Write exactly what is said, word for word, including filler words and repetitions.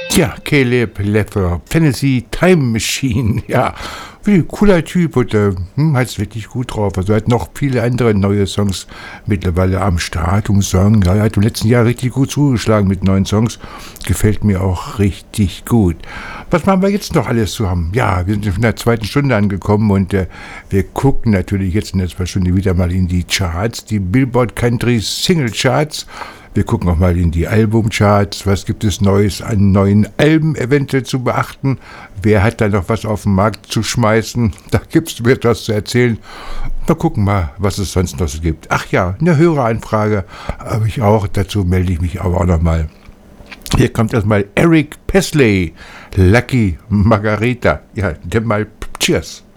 Ja, Caleb Leffler, Fantasy Time Machine, ja, wie cooler Typ und äh, hm, hat es wirklich gut drauf. Also er hat noch viele andere neue Songs mittlerweile am Start, um zu sagen, ja, er hat im letzten Jahr richtig gut zugeschlagen mit neuen Songs. Gefällt mir auch richtig gut. Was machen wir jetzt noch alles zu haben? Ja, wir sind in der zweiten Stunde angekommen und äh, wir gucken natürlich jetzt in der zweiten Stunde wieder mal in die Charts, die Billboard Country Single Charts. Wir gucken auch mal in die Albumcharts. Was gibt es Neues an neuen Alben eventuell zu beachten? Wer hat da noch was auf den Markt zu schmeißen? Da gibt es mir etwas zu erzählen. Wir gucken mal, was es sonst noch so gibt. Ach ja, eine Höreranfrage habe ich auch. Dazu melde ich mich aber auch noch mal. Hier kommt erstmal Eric Pesley, Lucky Margarita. Ja, dann mal Cheers.